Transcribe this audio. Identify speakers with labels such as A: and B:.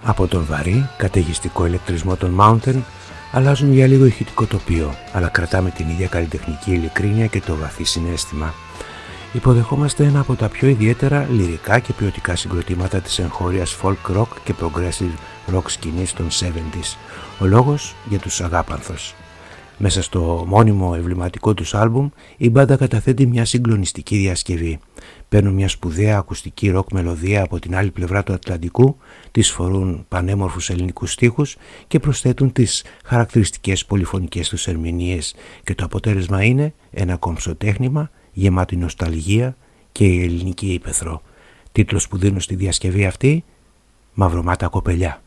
A: Από τον βαρύ, καταιγιστικό ηλεκτρισμό των Mountain αλλάζουν για λίγο ηχητικό τοπίο, αλλά κρατάμε την ίδια καλλιτεχνική ειλικρίνεια και το βαθύ συναίσθημα. Υποδεχόμαστε ένα από τα πιο ιδιαίτερα λυρικά και ποιοτικά συγκροτήματα της εγχώριας folk rock και progressive rock σκηνής των 70s. Ο λόγος για τους Αγάπανθος. Μέσα στο μόνιμο εμβληματικό τους άλμπουμ η μπάντα καταθέτει μια συγκλονιστική διασκευή. Παίρνουν μια σπουδαία ακουστική ροκ μελωδία από την άλλη πλευρά του Ατλαντικού, τις φορούν πανέμορφους ελληνικούς στίχους και προσθέτουν τις χαρακτηριστικές πολυφωνικές τους ερμηνείες και το αποτέλεσμα είναι ένα κομψοτέχνημα γεμάτη νοσταλγία και η ελληνική ύπαιθρο. Τίτλος που δίνουν στη διασκευή αυτή: Μαυρομάτα κοπελιά.